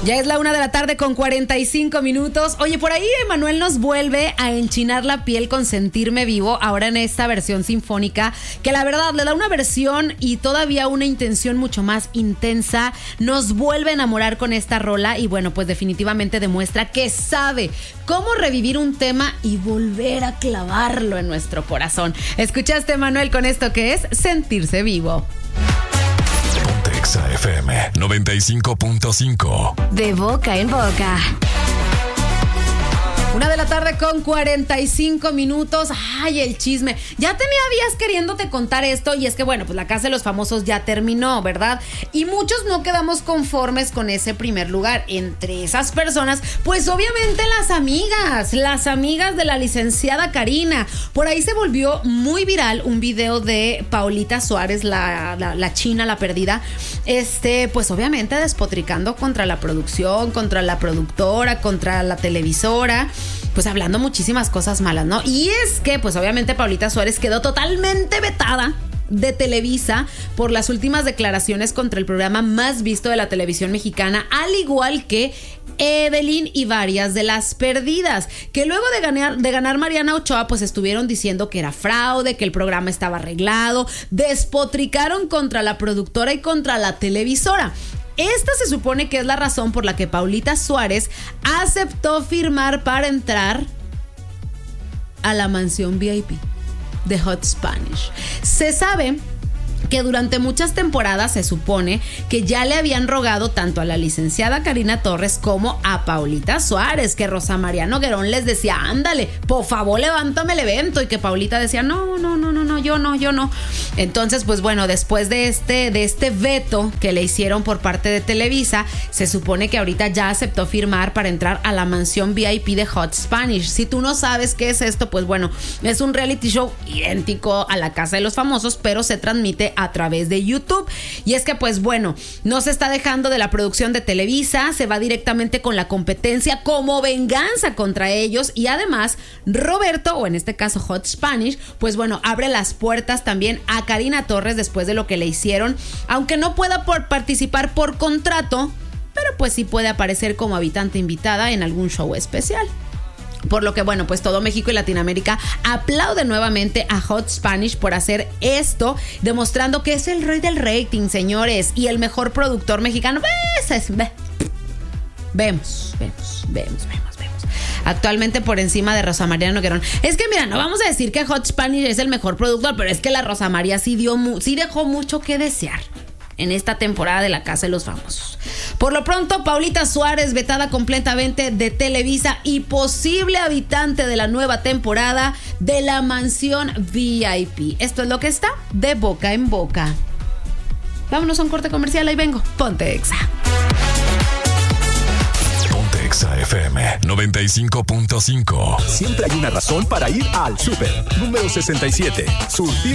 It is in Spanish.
Ya es la 1:45 p.m. Oye, por ahí Emanuel nos vuelve a enchinar la piel con Sentirme Vivo, ahora en esta versión sinfónica, que la verdad le da una versión y todavía una intención mucho más intensa. Nos vuelve a enamorar con esta rola y bueno, pues definitivamente demuestra que sabe cómo revivir un tema y volver a clavarlo en nuestro corazón. ¿Escuchaste, Emanuel, con esto que es Sentirse Vivo? Exa FM 95.5. De boca en boca. 1:45 p.m. Ay, el chisme. Ya tenía días queriéndote contar esto y es que bueno, pues la Casa de los Famosos ya terminó, ¿verdad? Y muchos no quedamos conformes con ese primer lugar. Entre esas personas, pues obviamente las amigas de la licenciada Karina. Por ahí se volvió muy viral un video de Paulita Suárez, la china, la perdida, pues obviamente despotricando contra la producción, contra la productora, contra la televisora, pues hablando muchísimas cosas malas, ¿no? Y es que, pues obviamente Paulita Suárez quedó totalmente vetada de Televisa por las últimas declaraciones contra el programa más visto de la televisión mexicana, al igual que Evelyn y varias de las perdidas, que luego de ganar Mariana Ochoa, pues estuvieron diciendo que era fraude, que el programa estaba arreglado, despotricaron contra la productora y contra la televisora. Esta se supone que es la razón por la que Paulita Suárez aceptó firmar para entrar a la mansión VIP de Hot Spanish. Se sabe que durante muchas temporadas se supone que ya le habían rogado tanto a la licenciada Karina Torres como a Paulita Suárez, que Rosa María Noguerón les decía, ándale, por favor levántame el evento, y que Paulita decía, no, yo no. Entonces, pues bueno, después de este veto que le hicieron por parte de Televisa, se supone que ahorita ya aceptó firmar para entrar a la mansión VIP de Hot Spanish. Si tú no sabes qué es esto, pues bueno, es un reality show idéntico a la Casa de los Famosos, pero se transmite a través de YouTube. Y es que pues bueno, no se está dejando de la producción de Televisa, se va directamente con la competencia como venganza contra ellos. Y además Roberto, o en este caso Hot Spanish, pues bueno, abre las puertas también a Karina Torres después de lo que le hicieron, aunque no pueda participar por contrato, pero pues sí puede aparecer como habitante invitada en algún show especial. Por lo que bueno, pues todo México y Latinoamérica aplaude nuevamente a Hot Spanish por hacer esto, demostrando que es el rey del rating, señores, y el mejor productor mexicano. Vemos. Actualmente por encima de Rosa María Noguerón. Es que mira, no vamos a decir que Hot Spanish es el mejor productor, pero es que la Rosa María sí dejó mucho que desear en esta temporada de la Casa de los Famosos. Por lo pronto, Paulita Suárez vetada completamente de Televisa y posible habitante de la nueva temporada de la mansión VIP. Esto es lo que está de boca en boca. Vámonos a un corte comercial, ahí vengo. Ponte Exa. Ponte Exa FM 95.5. Siempre hay una razón para ir al súper. Número 67. Surtir